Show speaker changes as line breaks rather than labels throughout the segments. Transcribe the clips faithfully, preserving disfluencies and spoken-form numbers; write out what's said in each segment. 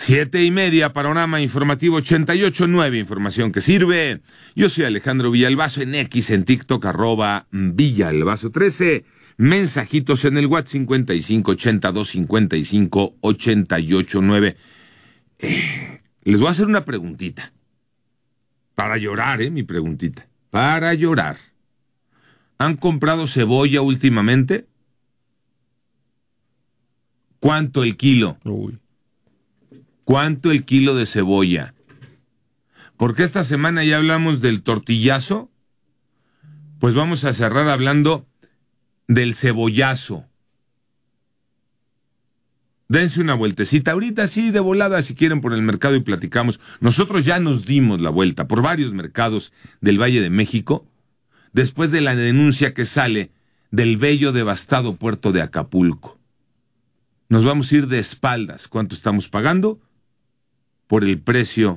Siete y media, panorama informativo ochenta y ocho punto nueve, información que sirve. Yo soy Alejandro Villalbazo, en X, en TikTok, arroba Villalbazo trece. Mensajitos en el WhatsApp cincuenta y cinco ochenta y dos cincuenta y cinco ochenta y ocho nueve. Eh, les voy a hacer una preguntita. Para llorar, eh, mi preguntita. Para llorar. ¿Han comprado cebolla últimamente? ¿Cuánto el kilo?
Uy.
¿Cuánto el kilo de cebolla? Porque esta semana ya hablamos del tortillazo, pues vamos a cerrar hablando del cebollazo. Dense una vueltecita, ahorita sí, de volada, si quieren, por el mercado y platicamos. Nosotros ya nos dimos la vuelta por varios mercados del Valle de México, después de la denuncia que sale del bello devastado puerto de Acapulco. Nos vamos a ir de espaldas. ¿Cuánto estamos pagando por el precio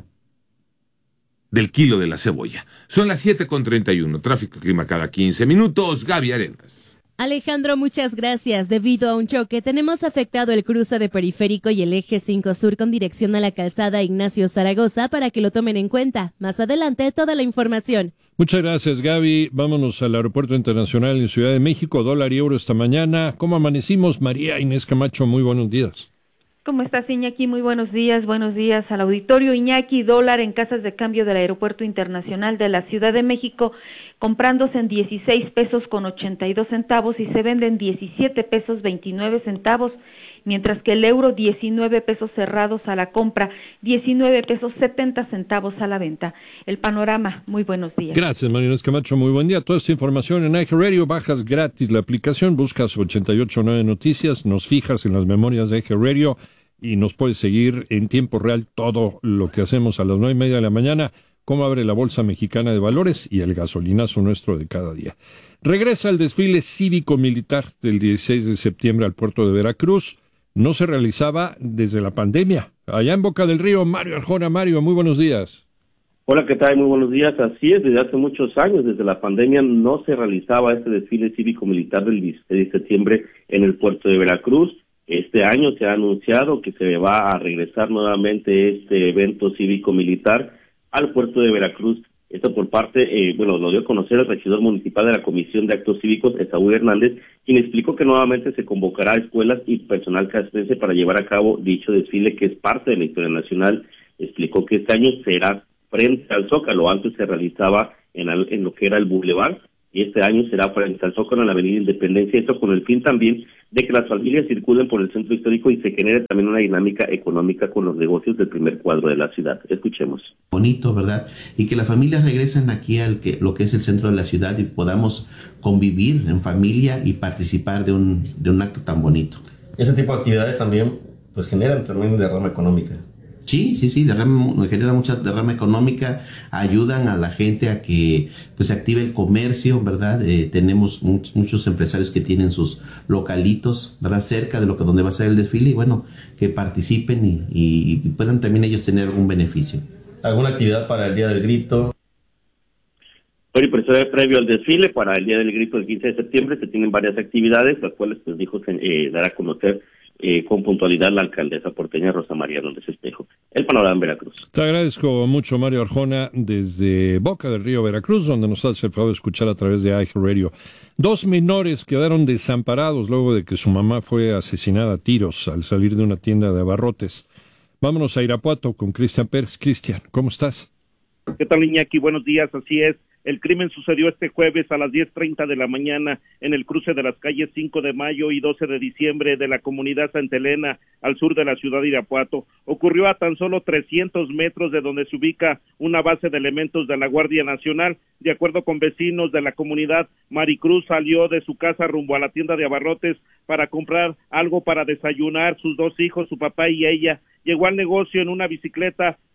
del kilo de la cebolla? Son las siete con treinta y uno. Tráfico y clima cada quince minutos. Gaby Arenas.
Alejandro, muchas gracias. Debido a un choque, tenemos afectado el cruce de Periférico y el eje cinco Sur con dirección a la calzada Ignacio Zaragoza para que lo tomen en cuenta. Más adelante, toda la información.
Muchas gracias, Gaby. Vámonos al Aeropuerto Internacional en Ciudad de México. Dólar y euro esta mañana. ¿Cómo amanecimos? María Inés Camacho, muy buenos días.
¿Cómo estás, Iñaki? Muy buenos días, buenos días al auditorio. Iñaki, dólar en casas de cambio del Aeropuerto Internacional de la Ciudad de México, comprándose en dieciséis pesos con ochenta y dos centavos y se vende en diecisiete pesos veintinueve centavos, mientras que el euro diecinueve pesos cerrados a la compra, diecinueve pesos setenta centavos a la venta. El panorama, muy buenos días.
Gracias, María Inés Camacho, muy buen día. Toda esta información en iHeartRadio, bajas gratis la aplicación, buscas ochenta y ocho punto nueve Noticias, nos fijas en las memorias de iHeartRadio y nos puedes seguir en tiempo real todo lo que hacemos a las nueve y media de la mañana, cómo abre la Bolsa Mexicana de Valores y el gasolinazo nuestro de cada día. Regresa el desfile cívico-militar del dieciséis de septiembre al puerto de Veracruz. No se realizaba desde la pandemia. Allá en Boca del Río, Mario Arjona. Mario, muy buenos días.
Hola, ¿qué tal? Muy buenos días. Así es, desde hace muchos años, desde la pandemia, no se realizaba este desfile cívico-militar del dieciséis de septiembre en el puerto de Veracruz. Este año se ha anunciado que se va a regresar nuevamente este evento cívico-militar al puerto de Veracruz. Esto por parte, eh, bueno, lo dio a conocer el regidor municipal de la Comisión de Actos Cívicos, Esaú Hernández, quien explicó que nuevamente se convocará a escuelas y personal castrense para llevar a cabo dicho desfile, que es parte de la historia nacional. Explicó que este año será frente al Zócalo, antes se realizaba en, el, en lo que era el Boulevard, y este año será frente al Zócalo en la Avenida Independencia, esto con el fin también de que las familias circulen por el centro histórico y se genere también una dinámica económica con los negocios del primer cuadro de la ciudad. Escuchemos.
Bonito, ¿verdad? Y que las familias regresen aquí al que lo que es el centro de la ciudad y podamos convivir en familia y participar de un, de un acto tan bonito.
Ese tipo de actividades también pues generan también derrama económica.
Sí, sí, sí, derrama, genera mucha derrama económica, ayudan a la gente a que pues active el comercio, ¿verdad? Eh, tenemos muchos, muchos empresarios que tienen sus localitos, ¿verdad? Cerca de lo que donde va a ser el desfile y bueno, que participen y, y, y puedan también ellos tener algún beneficio.
¿Alguna actividad para el Día del Grito?
Bueno, y por eso, previo al desfile, para el Día del Grito del quince de septiembre, se tienen varias actividades, las cuales pues dijo eh, dar a conocer Eh, con puntualidad la alcaldesa porteña Rosa María Hernández Espejo. El panorama en Veracruz.
Te agradezco mucho, Mario Arjona, desde Boca del Río, Veracruz, donde nos hace el favor de escuchar a través de iHeartRadio. Dos menores quedaron desamparados luego de que su mamá fue asesinada a tiros al salir de una tienda de abarrotes. Vámonos a Irapuato con Cristian Pérez. Cristian, ¿cómo estás?
¿Qué tal, Iñaki? Buenos días, así es. El crimen sucedió este jueves a las diez treinta de la mañana en el cruce de las calles cinco de mayo y doce de diciembre de la comunidad Santa Elena, al sur de la ciudad de Irapuato. Ocurrió a tan solo trescientos metros de donde se ubica una base de elementos de la Guardia Nacional. De acuerdo con vecinos de la comunidad, Maricruz salió de su casa rumbo a la tienda de abarrotes para comprar algo para desayunar, sus dos hijos, su papá y ella. Llegó al negocio en una bicicleta,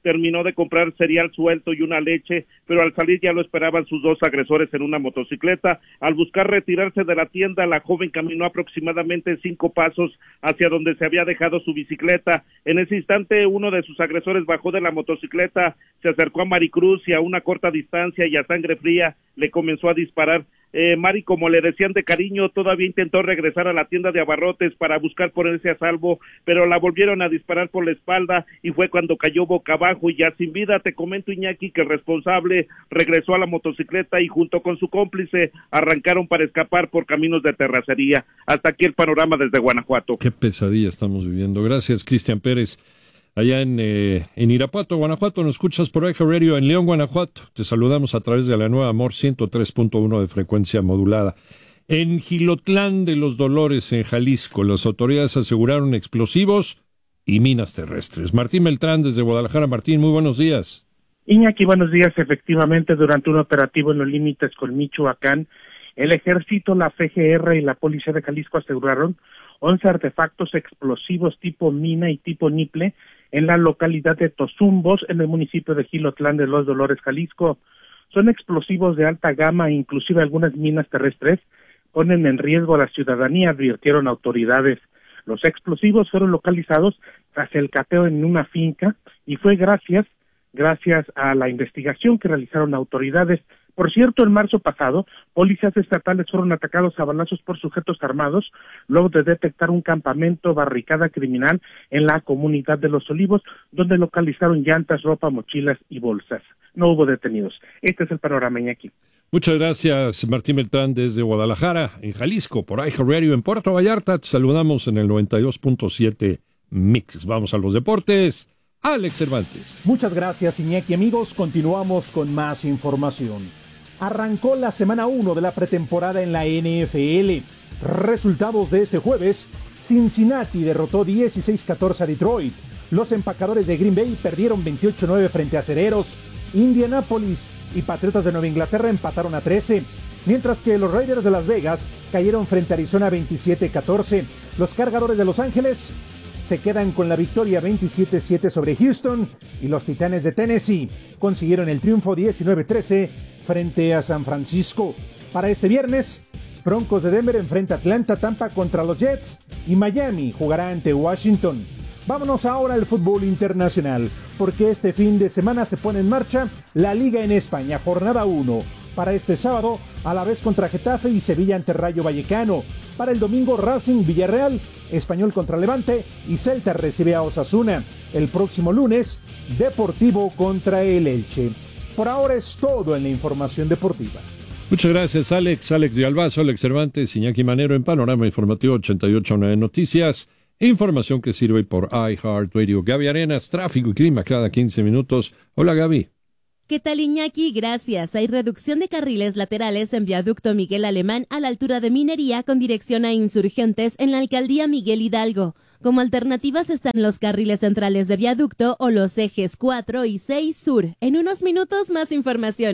terminó de comprar cereal suelto y una leche, pero al salir ya lo esperaban sus dos agresores en una motocicleta. Al buscar retirarse de la tienda, la joven caminó aproximadamente cinco pasos hacia donde se había dejado su bicicleta. En ese instante, uno de sus agresores bajó de la motocicleta, se acercó a Maricruz y a una corta distancia y a sangre fría le comenzó a disparar. Eh, Mari, como le decían de cariño, todavía intentó regresar a la tienda de abarrotes para buscar ponerse a salvo, pero la volvieron a disparar por la espalda y fue cuando cayó boca abajo y ya sin vida. Te comento, Iñaki, que el responsable regresó a la motocicleta y junto con su cómplice arrancaron para escapar por caminos de terracería. Hasta aquí el panorama desde Guanajuato.
Qué pesadilla estamos viviendo. Gracias, Cristian Pérez. Allá en, eh, en Irapuato, Guanajuato, nos escuchas por Eje Radio en León, Guanajuato. Te saludamos a través de la nueva Amor ciento tres punto uno de frecuencia modulada. En Jilotlán de los Dolores, en Jalisco, las autoridades aseguraron explosivos y minas terrestres. Martín Beltrán, desde Guadalajara. Martín, muy buenos días.
Iñaki, buenos días. Efectivamente, durante un operativo en los límites con Michoacán, el Ejército, la F G R y la Policía de Jalisco aseguraron once artefactos explosivos tipo mina y tipo niple en la localidad de Tozumbos, en el municipio de Jilotlán de los Dolores, Jalisco. Son explosivos de alta gama e inclusive algunas minas terrestres ponen en riesgo a la ciudadanía, advirtieron autoridades. Los explosivos fueron localizados tras el cateo en una finca y fue gracias, gracias a la investigación que realizaron autoridades. Por cierto, en marzo pasado, policías estatales fueron atacados a balazos por sujetos armados luego de detectar un campamento barricada criminal en la comunidad de Los Olivos, donde localizaron llantas, ropa, mochilas y bolsas. No hubo detenidos. Este es el panorama, Iñaki.
Muchas gracias, Martín Beltrán, desde Guadalajara, en Jalisco, por Eje Radio, en Puerto Vallarta. Te saludamos en el noventa y dos punto siete Mix. Vamos a los deportes. Alex Cervantes.
Muchas gracias, Iñaki. Amigos, continuamos con más información. Arrancó la semana uno de la pretemporada en la N F L. Resultados de este jueves: Cincinnati derrotó dieciséis catorce a Detroit. Los empacadores de Green Bay perdieron veintiocho nueve frente a Acereros. Indianapolis y Patriotas de Nueva Inglaterra empataron a trece. Mientras que los Raiders de Las Vegas cayeron frente a Arizona veintisiete catorce. Los Cargadores de Los Ángeles se quedan con la victoria veintisiete siete sobre Houston y los Titanes de Tennessee consiguieron el triunfo diecinueve trece frente a San Francisco. Para este viernes, Broncos de Denver enfrenta a Atlanta, Tampa contra los Jets y Miami jugará ante Washington. Vámonos ahora al fútbol internacional, porque este fin de semana se pone en marcha la Liga en España, jornada uno. Para este sábado, Alavés contra Getafe y Sevilla ante Rayo Vallecano. Para el domingo, Racing Villarreal, Español contra Levante y Celta recibe a Osasuna. El próximo lunes, Deportivo contra el Elche. Por ahora es todo en la información deportiva.
Muchas gracias, Alex. Alex de Albazo, Alex Cervantes, Iñaki Manero en Panorama Informativo ochenta y ocho punto nueve Noticias. Información que sirve por iHeartRadio. Gaby Arenas, tráfico y clima cada quince minutos. Hola, Gaby.
¿Qué tal, Iñaki? Gracias. Hay reducción de carriles laterales en viaducto Miguel Alemán a la altura de Minería con dirección a Insurgentes en la alcaldía Miguel Hidalgo. Como alternativas están los carriles centrales de viaducto o los ejes cuatro y seis sur. En unos minutos más información.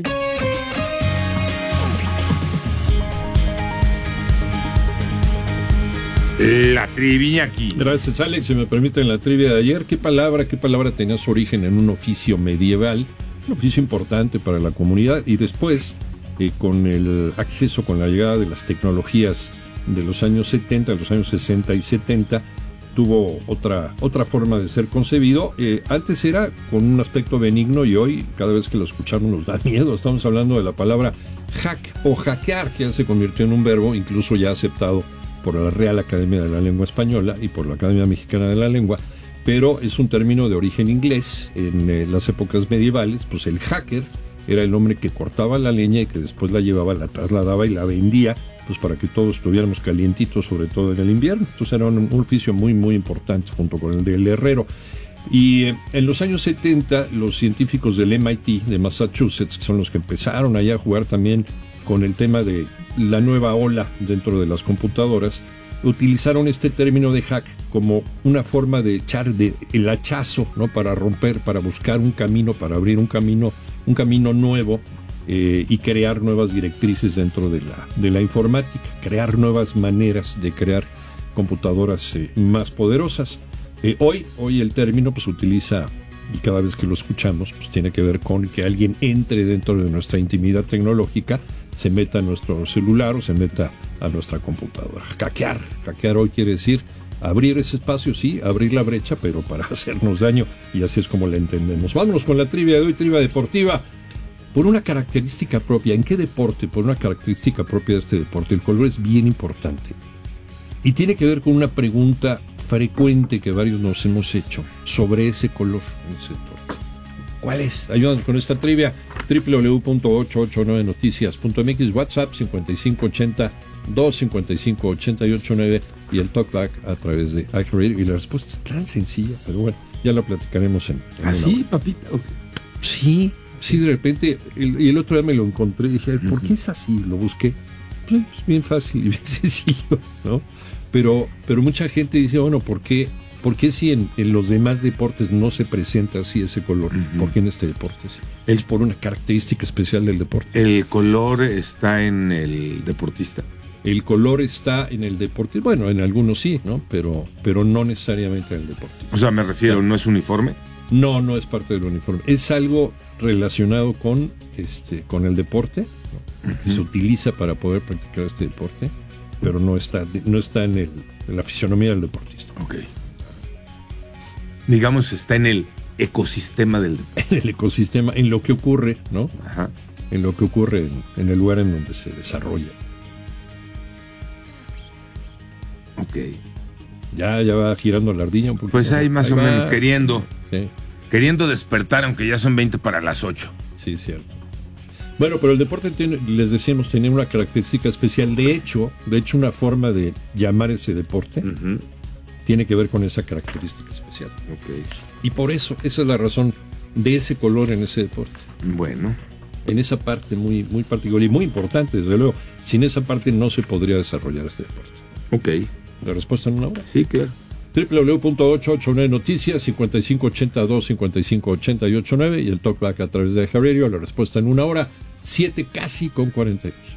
La trivia aquí.
Gracias, Alex. Si me permiten la trivia de ayer, ¿qué palabra, qué palabra tenía su origen en un oficio medieval? Un oficio importante para la comunidad y después, eh, con el acceso, con la llegada de las tecnologías de los años setenta, de los años sesenta y setenta, tuvo otra, otra forma de ser concebido. Eh, antes era con un aspecto benigno y hoy, cada vez que lo escuchamos nos da miedo. Estamos hablando de la palabra hack o hackear, que ya se convirtió en un verbo, incluso ya aceptado por la Real Academia de la Lengua Española y por la Academia Mexicana de la Lengua, pero es un término de origen inglés. En eh, las épocas medievales, pues el hacker era el hombre que cortaba la leña y que después la llevaba, la trasladaba y la vendía, pues para que todos estuviéramos calientitos, sobre todo en el invierno. Entonces era un, un oficio muy, muy importante junto con el del herrero. Y eh, en los años setenta, los científicos del M I T de Massachusetts, que son los que empezaron allá a jugar también con el tema de la nueva ola dentro de las computadoras, utilizaron este término de hack como una forma de echar de el hachazo, ¿no? Para romper, para buscar un camino, para abrir un camino, un camino nuevo eh, y crear nuevas directrices dentro de la, de la informática, crear nuevas maneras de crear computadoras eh, más poderosas. Eh, hoy, hoy el término pues utiliza y cada vez que lo escuchamos, pues tiene que ver con que alguien entre dentro de nuestra intimidad tecnológica, se meta a nuestro celular o se meta a nuestra computadora. Hackear, hackear hoy quiere decir abrir ese espacio, sí, abrir la brecha, pero para hacernos daño, y así es como la entendemos. Vámonos con la trivia de hoy, trivia deportiva. Por una característica propia, ¿en qué deporte? Por una característica propia de este deporte, el color es bien importante. Y tiene que ver con una pregunta frecuente que varios nos hemos hecho sobre ese color en ese deporte. ¿Cuál es? Ayúdanos con esta trivia. doble u doble u doble u punto ochocientos ochenta y nueve noticias punto m x, WhatsApp cincuenta y cinco ochenta, dos cincuenta y cinco ochenta y ocho nueve y el talkback a través de iHeartRadio. Y la respuesta es tan sencilla, pero bueno, ya la platicaremos en, en
¿Así, papita? Okay.
Sí, sí, de repente, el, y el otro día me lo encontré y dije, ¿por qué es así? Lo busqué. Pues es bien fácil y bien sencillo, ¿no? Pero, pero mucha gente dice, bueno, ¿por qué, por qué si en, en los demás deportes no se presenta así ese color? Uh-huh. ¿Por qué en este deporte sí? Es por una característica especial del deporte.
¿El color está en el deportista?
El color está en el deporte, bueno, en algunos sí, ¿no? Pero, pero no necesariamente en el deporte.
O sea, me refiero, ¿no es uniforme?
No, no es parte del uniforme. Es algo relacionado con, este, con el deporte, ¿no? Uh-huh. Se utiliza para poder practicar este deporte, pero no está, no está en, el, en la fisionomía del deportista.
Ok. Digamos, está en el ecosistema del deporte.
En el ecosistema, en lo que ocurre, ¿no?
Ajá.
En lo que ocurre en, en el lugar en donde se desarrolla.
Ok.
Ya, ya va girando la ardilla un poquito.
Pues ahí más
ahí
o
va.
menos queriendo.
Sí.
Queriendo despertar, aunque ya son veinte para las ocho.
Sí, cierto. Bueno, pero el deporte tiene, les decíamos, tenía una característica especial. De hecho, de hecho, una forma de llamar ese deporte uh-huh. tiene que ver con esa característica especial.
Okay.
Y por eso, esa es la razón de ese color en ese deporte.
Bueno.
En esa parte muy, muy particular y muy importante, desde luego. Sin esa parte no se podría desarrollar este deporte.
Ok.
¿La respuesta en una hora?
Sí, claro.
doble u doble u doble u punto ochocientos ochenta y nueve noticias, cincuenta y cinco ochenta, dos cincuenta y cinco ochenta y ocho nueve y el talkback a través de iHeartRadio. La respuesta en una hora, siete casi con cuarenta y dos.